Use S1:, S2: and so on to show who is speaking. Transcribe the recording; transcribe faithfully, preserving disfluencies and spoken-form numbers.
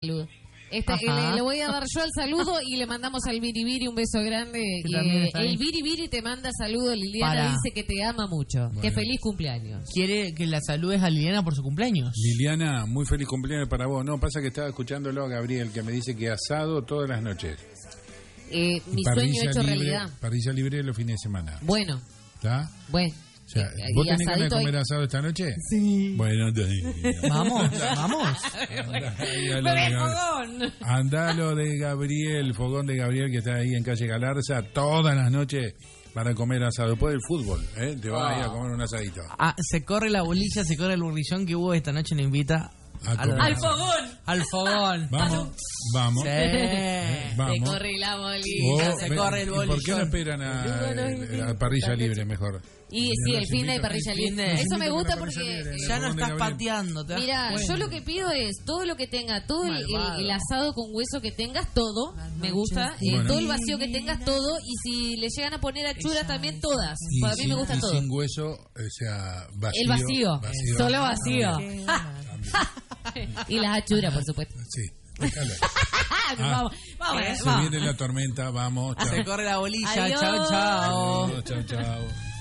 S1: saludo. Este, le, le voy a dar yo el saludo y le mandamos al Biribiri un beso grande. Eh, el Biribiri te manda saludo. Liliana Para. dice que te ama mucho. Bueno. Que feliz cumpleaños.
S2: Quiere que la saludes a Liliana por su cumpleaños.
S3: Liliana, muy feliz cumpleaños para vos. No, pasa que estaba escuchándolo a Gabriel, que me dice que asado todas las noches.
S1: Eh, mi sueño hecho
S3: libre,
S1: realidad.
S3: Parrilla libre los fines de semana.
S1: Bueno.
S3: ¿Está?
S1: Bueno.
S3: O sea, ¿vos tenés ganas de comer asado esta noche?
S2: Sí.
S3: Bueno,
S2: vamos, vamos.
S1: Fogón.
S3: Andá lo de Gabriel, fogón de Gabriel que está ahí en calle Galarza todas las noches para comer asado. Después del fútbol, ¿eh? Te vas oh. a ir a comer un asadito.
S2: Ah, se corre la bolilla, se corre el burrillón que hubo esta noche, nos invita
S1: al, al fogón.
S2: Al fogón.
S3: Vamos, vamos.
S2: Sí.
S3: Eh, vamos.
S1: Se corre la bolilla,
S3: oh,
S1: se
S3: me,
S1: corre el bolillón.
S3: ¿Por qué no esperan a, a, a parrilla libre mejor?
S1: Y sí, el fin de parrilla libre. Eso me gusta porque
S2: ya no estás pateando.
S1: Mira, bueno. yo lo que pido es todo lo que tenga, todo el, el, el asado con hueso que tengas, todo, me gusta. Eh, bueno. Todo el vacío que tengas, todo. Y si le llegan a poner achuras también, todas.
S3: Y
S1: Para
S3: sin,
S1: mí me gusta
S3: y
S1: todo.
S3: Sin hueso, o sea, vacío.
S1: El vacío,
S3: vacío.
S1: solo vacío. Y las achuras, por supuesto.
S3: Sí. Déjalo.
S1: Ah, vamos, vamos,
S3: se
S1: vamos.
S3: viene la tormenta, vamos. Chao.
S2: Se corre la bolilla,
S1: Adiós.
S2: chao, chao.
S3: Adiós, chao, chao.